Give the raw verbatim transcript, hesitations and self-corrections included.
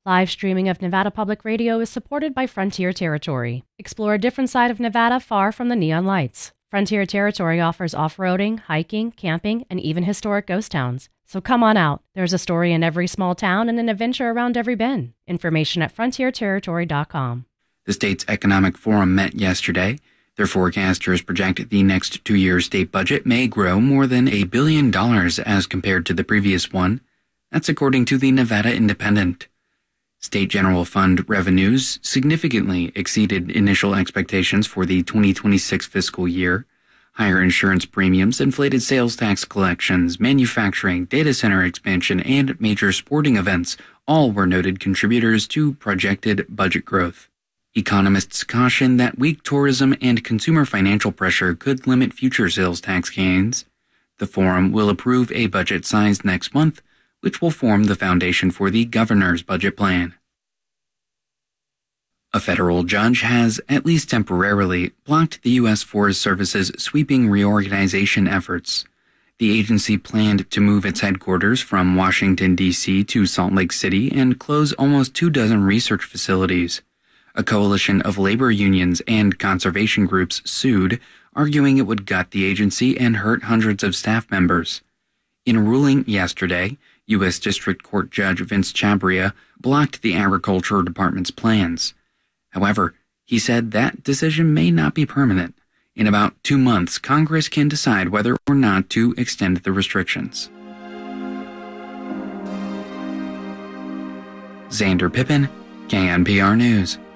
Live streaming of Nevada Public Radio is supported by Frontier Territory. Explore a different side of Nevada far from the neon lights. Frontier Territory offers off-roading, hiking, camping, and even historic ghost towns. So come on out. There's a story in every small town and an adventure around every bend. Information at frontier territory dot com. The state's economic forum met yesterday. Their forecasters project the next two-year state budget may grow more than a billion dollars as compared to the previous one. That's according to the Nevada Independent. State general fund revenues significantly exceeded initial expectations for the twenty twenty-six fiscal year. Higher insurance premiums, inflated sales tax collections, manufacturing, data center expansion, and major sporting events all were noted contributors to projected budget growth. Economists caution that weak tourism and consumer financial pressure could limit future sales tax gains. The forum will approve a budget size next month, which will form the foundation for the governor's budget plan. A federal judge has, at least temporarily, blocked the U S Forest Service's sweeping reorganization efforts. The agency planned to move its headquarters from Washington, D C to Salt Lake City and close almost two dozen research facilities. A coalition of labor unions and conservation groups sued, arguing it would gut the agency and hurt hundreds of staff members. In a ruling yesterday, U S District Court Judge Vince Chabria blocked the Agriculture Department's plans. However, he said that decision may not be permanent. In about two months, Congress can decide whether or not to extend the restrictions. Xander Pippin, K N P R News.